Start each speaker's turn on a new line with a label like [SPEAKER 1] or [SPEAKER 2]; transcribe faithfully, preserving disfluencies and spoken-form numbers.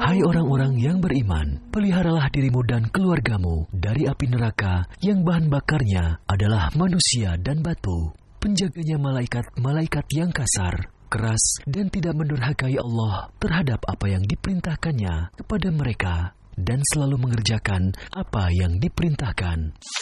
[SPEAKER 1] Hai orang-orang yang beriman, peliharalah dirimu dan keluargamu dari api neraka yang bahan bakarnya adalah manusia dan batu. Penjaganya malaikat-malaikat yang kasar, keras, dan tidak mendurhakai Allah terhadap apa yang diperintahkannya kepada mereka, dan selalu mengerjakan apa yang diperintahkan.